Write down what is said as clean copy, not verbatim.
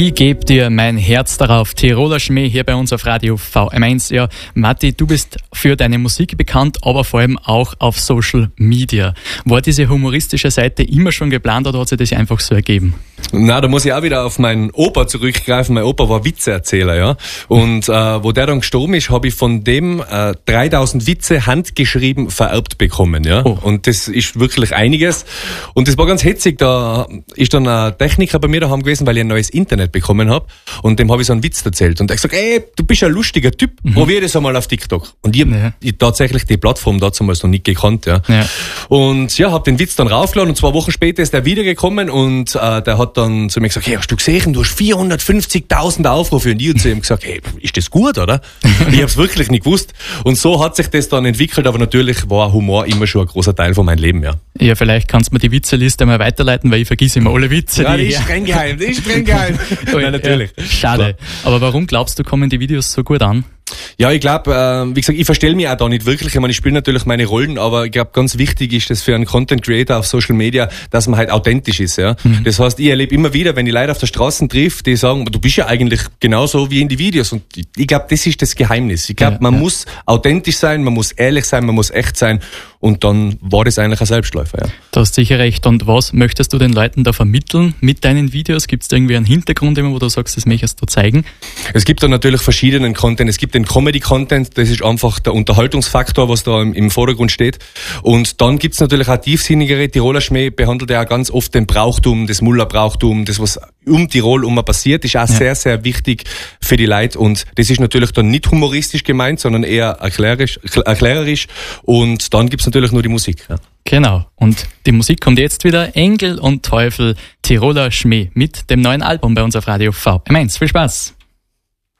Ich gebe dir mein Herz darauf. Tiroler Schmäh hier bei uns auf Radio VM1. Ja, Matti, du bist für deine Musik bekannt, aber vor allem auch auf Social Media. War diese humoristische Seite immer schon geplant oder hat sich das einfach so ergeben? Na, da muss ich auch wieder auf meinen Opa zurückgreifen. Mein Opa war Witzeerzähler, ja. Und wo der dann gestorben ist, habe ich von dem 3000 Witze handgeschrieben vererbt bekommen, ja. Oh. Und das ist wirklich einiges. Und das war ganz hetzig. Da ist dann ein Techniker bei mir daheim gewesen, weil ich ein neues Internet bekommen habe. Und dem habe ich so einen Witz erzählt. Und er hat gesagt, ey, du bist ein lustiger Typ, probier das einmal auf TikTok. Und ich habe tatsächlich die Plattform damals noch nicht gekannt, ja. Und ja, habe den Witz dann raufgeladen und 2 Wochen später ist er wiedergekommen und der hat dann zu mir gesagt, hey, hast du gesehen, du hast 450.000 Aufrufe. Und ich habe zu ihm gesagt, hey, ist das gut, oder? Ich habe es wirklich nicht gewusst. Und so hat sich das dann entwickelt, aber natürlich war Humor immer schon ein großer Teil von meinem Leben, ja. Ja, vielleicht kannst du mir die Witzeliste mal weiterleiten, weil ich vergesse immer alle Witze. Ja, die ist streng geheim, Ja, natürlich. Ja, schade. Aber warum glaubst du, kommen die Videos so gut an? Ja, ich glaube, wie gesagt, ich verstelle mich auch da nicht wirklich. Ich meine, ich spiele natürlich meine Rollen, aber ich glaube, ganz wichtig ist das für einen Content Creator auf Social Media, dass man halt authentisch ist, ja. Das heißt, ich erlebe immer wieder, wenn ich Leute auf der Straße treffe, die sagen, du bist ja eigentlich genauso wie in die Videos. Und ich glaube, das ist das Geheimnis. Ich glaube, man muss authentisch sein, man muss ehrlich sein, man muss echt sein. Und dann war das eigentlich ein Selbstläufer, ja. Du hast sicher recht. Und was möchtest du den Leuten da vermitteln mit deinen Videos? Gibt es da irgendwie einen Hintergrund, wo du sagst, das möchtest du zeigen? Es gibt da natürlich verschiedenen Content. Es gibt den Comedy-Content, das ist einfach der Unterhaltungsfaktor, was da im Vordergrund steht. Und dann gibt's natürlich auch tiefsinnigere. Tiroler Schmäh behandelt ja auch ganz oft den Brauchtum, das Mullerbrauchtum, das was um Tirol passiert, ist auch sehr, sehr wichtig für die Leute. Und das ist natürlich dann nicht humoristisch gemeint, sondern eher erklärerisch. Und dann gibt's natürlich nur die Musik. Ja. Genau. Und die Musik kommt jetzt wieder. Engel und Teufel, Tiroler Schmäh mit dem neuen Album bei uns auf Radio VM1. Viel Spaß!